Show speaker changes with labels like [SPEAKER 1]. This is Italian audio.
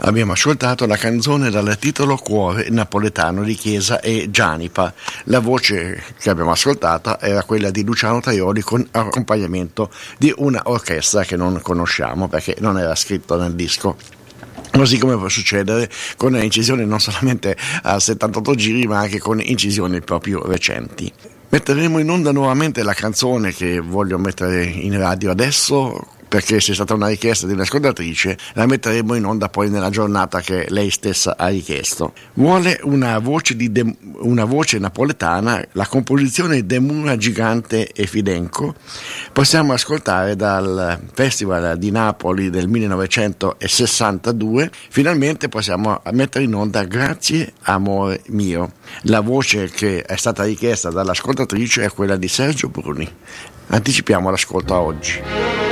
[SPEAKER 1] Abbiamo ascoltato la canzone dal titolo Cuore napoletano di Chiesa e Gianipa. La voce che abbiamo ascoltato era quella di Luciano Tajoli con accompagnamento di una orchestra che non conosciamo perché non era scritto nel disco. Così come può succedere con incisioni non solamente a 78 giri ma anche con incisioni proprio recenti. Metteremo in onda nuovamente la canzone che voglio mettere in radio adesso, perché c'è stata una richiesta di un'ascoltatrice, la metteremo in onda poi nella giornata che lei stessa ha richiesto. Vuole una voce napoletana, la composizione De Mura Gigante e Fidenco. Possiamo ascoltare dal Festival di Napoli del 1962, finalmente possiamo mettere in onda Grazie amore mio. La voce che è stata richiesta dall'ascoltatrice è quella di Sergio Bruni. Anticipiamo l'ascolto a oggi.